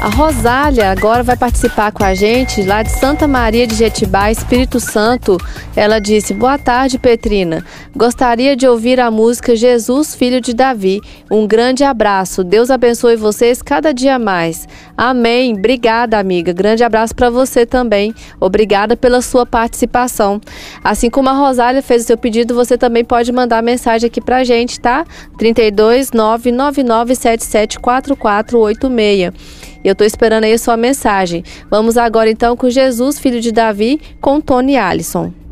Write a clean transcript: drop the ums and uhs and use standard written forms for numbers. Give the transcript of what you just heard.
A Rosália agora vai participar com a gente lá de Santa Maria de Jetibá, Espírito Santo. Ela disse: boa tarde, Petrina. Gostaria de ouvir a música Jesus, Filho de Davi. Um grande abraço. Deus abençoe vocês cada dia mais. Amém. Obrigada, amiga. Grande abraço para você também. Obrigada pela sua participação. Assim como a Rosália fez o seu pedido, você também pode mandar mensagem aqui pra gente, tá? 32 99977 4486. Eu estou esperando aí a sua mensagem. Vamos agora então com Jesus, Filho de Davi, com Tony Allison.